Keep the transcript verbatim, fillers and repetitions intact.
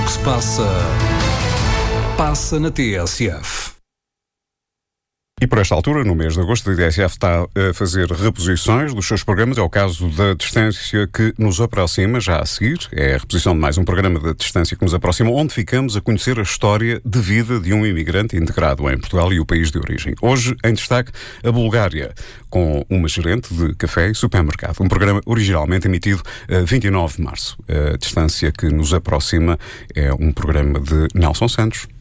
que se passa, passa na T S F. E por esta altura, no mês de agosto, a T S F está a fazer reposições dos seus programas. É o caso da Distância que nos aproxima, já a seguir. É a reposição de mais um programa da Distância que nos aproxima, onde ficamos a conhecer a história de vida de um imigrante integrado em Portugal e o país de origem. Hoje, em destaque, a Bulgária, com uma gerente de café e supermercado. Um programa originalmente emitido a vinte e nove de março. A Distância que nos aproxima é um programa de Nelson Santos.